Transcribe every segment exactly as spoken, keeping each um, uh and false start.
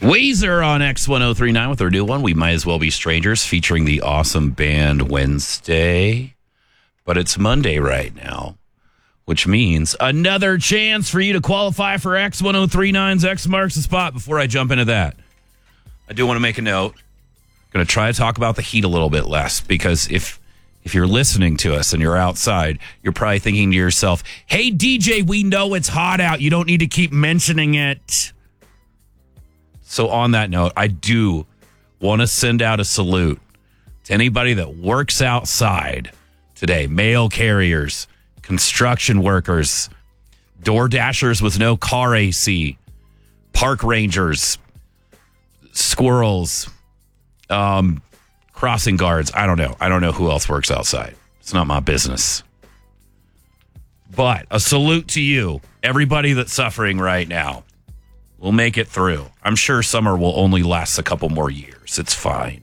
Weezer on X ten thirty-nine with their new one, We Might As Well Be Strangers, featuring the awesome band Wednesday. But it's Monday right now, which means another chance for you to qualify for X ten thirty-nine's X Marks the Spot. Before I jump into that, I do want to make a note. I'm going to try to talk about the heat a little bit less, because if if you're listening to us and you're outside, you're probably thinking to yourself, hey, D J, we know it's hot out. You don't need to keep mentioning it. So on that note, I do want to send out a salute to anybody that works outside today. Mail carriers, construction workers, door dashers with no car A C, park rangers, squirrels, um, crossing guards. I don't know. I don't know who else works outside. It's not my business. But a salute to you, everybody that's suffering right now. We'll make it through. I'm sure summer will only last a couple more years. It's fine.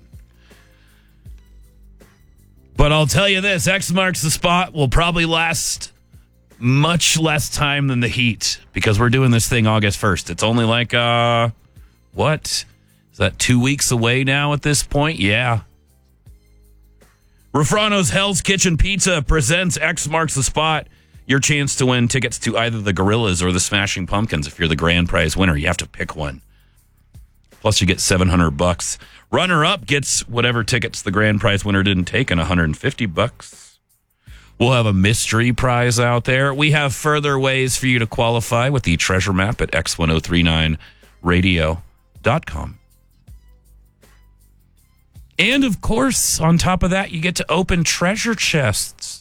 But I'll tell you this, X Marks the Spot will probably last much less time than the heat, because we're doing this thing August first. It's only like, uh, what? Is that two weeks away now at this point? Yeah. Rafrano's Hell's Kitchen Pizza presents X Marks the Spot. Your chance to win tickets to either the Gorillas or the Smashing Pumpkins. If you're the grand prize winner, you have to pick one. Plus, you get seven hundred bucks. Runner-up gets whatever tickets the grand prize winner didn't take, and one hundred fifty bucks. We'll have a mystery prize out there. We have further ways for you to qualify with the treasure map at x ten thirty-nine radio dot com. And, of course, on top of that, you get to open treasure chests.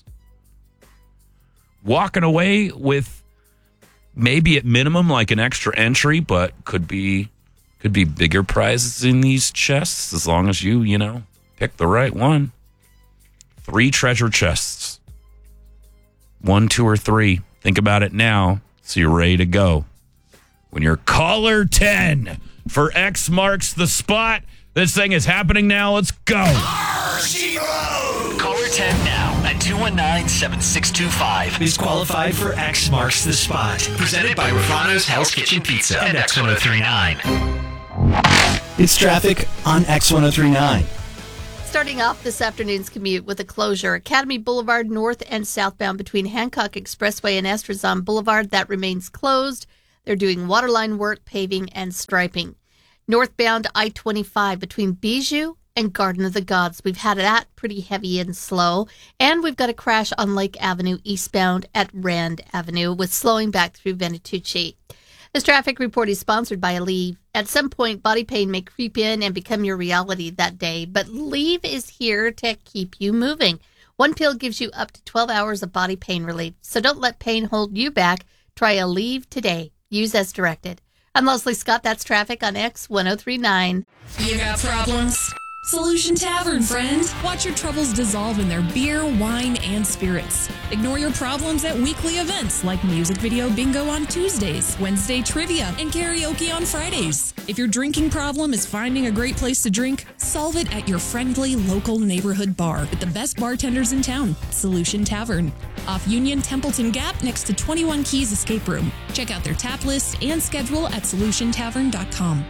Walking away with maybe at minimum like an extra entry, but could be could be bigger prizes in these chests as long as you, you know, pick the right one. Three treasure chests. One, two, or three. Think about it now so you're ready to go. When you're caller ten for X Marks the Spot, this thing is happening now. Let's go. Caller ten now at two one nine, seven six two five is qualified for X Marks the Spot. Presented by Rafrano's Hell's Kitchen Pizza and X ten thirty-nine. It's traffic on X ten thirty-nine. Starting off this afternoon's commute with a closure. Academy Boulevard north and southbound between Hancock Expressway and Estrazon Boulevard, that remains closed. They're doing waterline work, paving, and striping. Northbound I twenty-five between Bijou and Garden of the Gods. We've had that pretty heavy and slow. And we've got a crash on Lake Avenue eastbound at Rand Avenue with slowing back through Venatucci. This traffic report is sponsored by Aleve. At some point, body pain may creep in and become your reality that day, but Aleve is here to keep you moving. One pill gives you up to twelve hours of body pain relief, so don't let pain hold you back. Try Aleve today. Use as directed. I'm Leslie Scott. That's traffic on X ten thirty-nine. You got problems? Solution Tavern, friend. Watch your troubles dissolve in their beer, wine, and spirits. Ignore your problems at weekly events like music video bingo on Tuesdays, Wednesday trivia, and karaoke on Fridays. If your drinking problem is finding a great place to drink, solve it at your friendly local neighborhood bar with the best bartenders in town, Solution Tavern. Off Union Templeton Gap next to twenty-one Keys Escape Room. Check out their tap list and schedule at solution tavern dot com.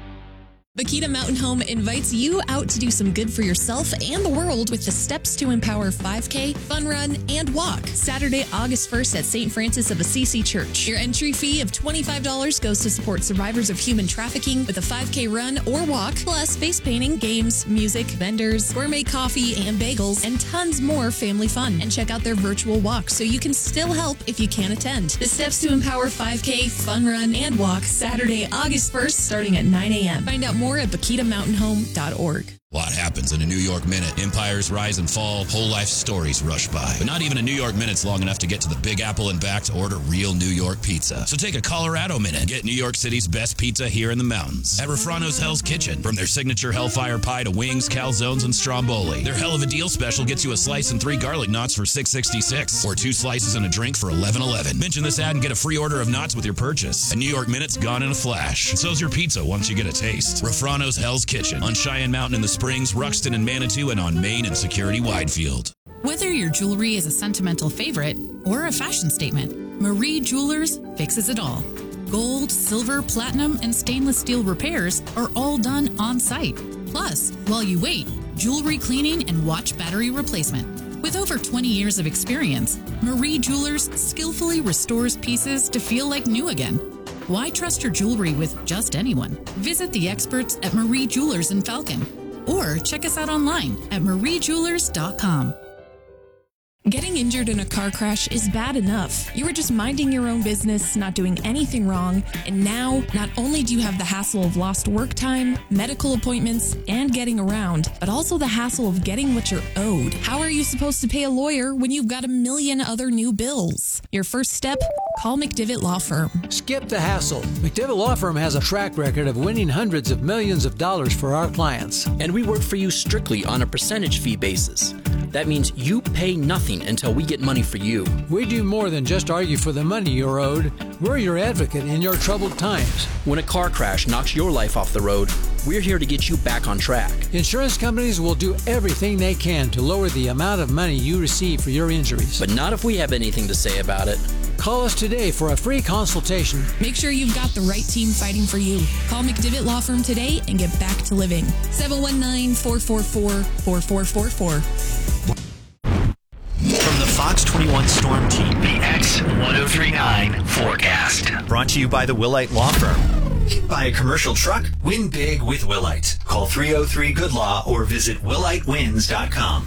Bakita Mountain Home invites you out to do some good for yourself and the world with the Steps to Empower five K, Fun Run, and Walk. Saturday, August first at Saint Francis of Assisi Church. Your entry fee of twenty-five dollars goes to support survivors of human trafficking with a five K run or walk, plus face painting, games, music, vendors, gourmet coffee and bagels, and tons more family fun. And check out their virtual walk so you can still help if you can't attend. The Steps to Empower five K, Fun Run, and Walk, Saturday, August first, starting at nine a.m. Find out more at bakita mountain home dot org. A lot happens in a New York minute. Empires rise and fall, whole life stories rush by. But not even a New York minute's long enough to get to the Big Apple and back to order real New York pizza. So take a Colorado minute and get New York City's best pizza here in the mountains. At Rafrano's Hell's Kitchen. From their signature Hellfire Pie to wings, calzones, and stromboli. Their Hell of a Deal special gets you a slice and three garlic knots for six sixty-six, or two slices and a drink for eleven eleven. Mention this ad and get a free order of knots with your purchase. A New York minute's gone in a flash. And so's your pizza once you get a taste. Rafrano's Hell's Kitchen on Cheyenne Mountain in the Springs, Ruxton and Manitou, and on Main and Security Widefield. Whether your jewelry is a sentimental favorite or a fashion statement, Marie Jewelers fixes it all. Gold, silver, platinum, and stainless steel repairs are all done on site. Plus, while you wait, jewelry cleaning and watch battery replacement. With over twenty years of experience, Marie Jewelers skillfully restores pieces to feel like new again. Why trust your jewelry with just anyone? Visit the experts at Marie Jewelers in Falcon or check us out online at marie jewelers dot com. Getting injured in a car crash is bad enough. You were just minding your own business, not doing anything wrong, and now not only do you have the hassle of lost work time, medical appointments, and getting around, but also the hassle of getting what you're owed. How are you supposed to pay a lawyer when you've got a million other new bills? Your first step? Call McDivitt Law Firm. Skip the hassle. McDivitt Law Firm has a track record of winning hundreds of millions of dollars for our clients. And we work for you strictly on a percentage fee basis. That means you pay nothing until we get money for you. We do more than just argue for the money you're owed. We're your advocate in your troubled times. When a car crash knocks your life off the road, we're here to get you back on track. Insurance companies will do everything they can to lower the amount of money you receive for your injuries. But not if we have anything to say about it. Call us today for a free consultation. Make sure you've got the right team fighting for you. Call McDivitt Law Firm today and get back to living. seven one nine, four four four, four four four four. From the Fox twenty-one Storm Team, the X ten thirty-nine forecast. Brought to you by the Willite Law Firm. Hit by a commercial truck? Win big with Willite. Call three oh three good law or visit willite wins dot com.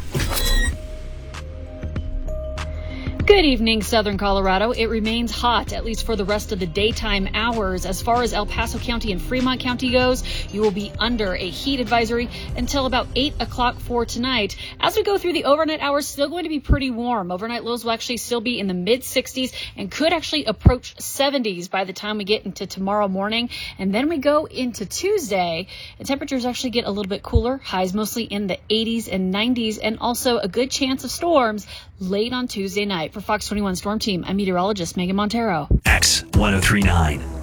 Good evening, Southern Colorado. It remains hot, at least for the rest of the daytime hours. As far as El Paso County and Fremont County goes, you will be under a heat advisory until about eight o'clock for tonight. As we go through the overnight hours, still going to be pretty warm. Overnight lows will actually still be in the mid sixties and could actually approach seventies by the time we get into tomorrow morning. And then we go into Tuesday, and temperatures actually get a little bit cooler. Highs mostly in the eighties and nineties, and also a good chance of storms late on Tuesday night. For Fox twenty-one Storm Team, I'm meteorologist Megan Montero. X ten thirty-nine.